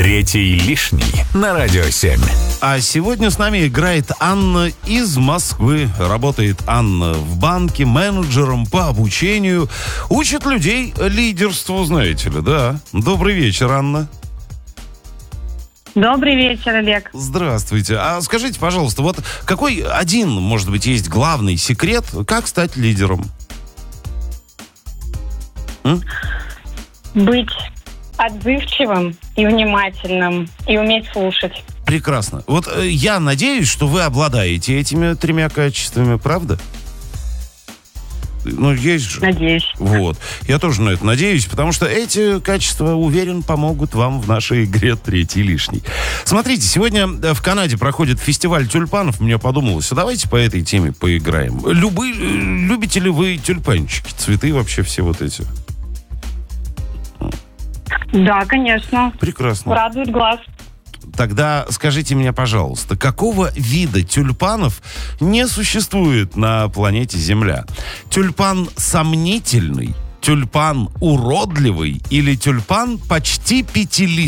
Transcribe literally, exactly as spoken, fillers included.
Третий лишний на Радио семь. А сегодня с нами играет Анна из Москвы. Работает Анна в банке менеджером по обучению. Учит людей лидерству, знаете ли, да. Добрый вечер, Анна. Добрый вечер, Олег. Здравствуйте. А скажите, пожалуйста, вот какой один, может быть, есть главный секрет, как стать лидером? М? Быть отзывчивым и внимательным, и уметь слушать. Прекрасно. Вот э, я надеюсь, что вы обладаете этими тремя качествами, правда? Ну, есть же. Надеюсь. Вот. Я тоже на это надеюсь, потому что эти качества, уверен, помогут вам в нашей игре «Третий лишний». Смотрите, сегодня в Канаде проходит фестиваль тюльпанов. Мне подумалось, а давайте по этой теме поиграем. Любы, любите ли вы тюльпанчики, цветы вообще все вот эти? Да, конечно. Прекрасно. Радует глаз. Тогда скажите мне, пожалуйста, какого вида тюльпанов не существует на планете Земля? Тюльпан сомнительный, тюльпан уродливый или тюльпан почти пятилистный?